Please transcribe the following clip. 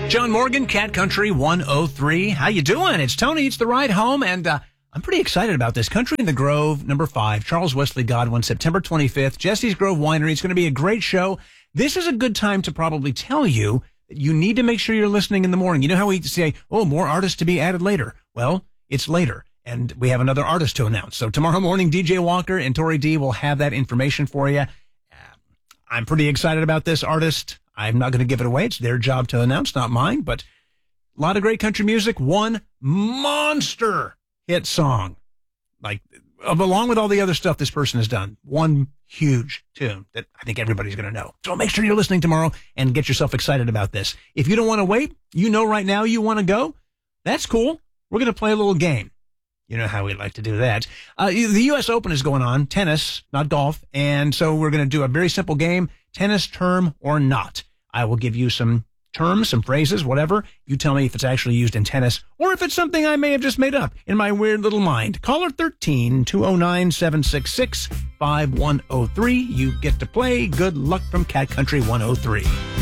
John Morgan, Cat Country 103. How you doing? It's Tony. It's the ride home, and I'm pretty excited about this. Country in the Grove, number 5, Charles Wesley Godwin, September 25th, Jesse's Grove Winery. It's going to be a great show. This is a good time to probably tell you that you need to make sure you're listening in the morning. You know how we say, oh, more artists to be added later. Well, it's later, and we have another artist to announce. So tomorrow morning, DJ Walker and Tori D will have that information for you. I'm pretty excited about this artist. I'm not going to give it away. It's their job to announce, not mine, but a lot of great country music. One monster hit song, like along with all the other stuff this person has done. One huge tune that I think everybody's going to know. So make sure you're listening tomorrow and get yourself excited about this. If you don't want to wait, you know right now you want to go. That's cool. We're going to play a little game. You know how we like to do that. The U.S. Open is going on, tennis, not golf. And so we're going to do a very simple game, tennis term or not. I will give you some terms, some phrases, whatever. You tell me if it's actually used in tennis or if it's something I may have just made up in my weird little mind. Caller 13-209-766-5103. You get to play. Good luck from Cat Country 103.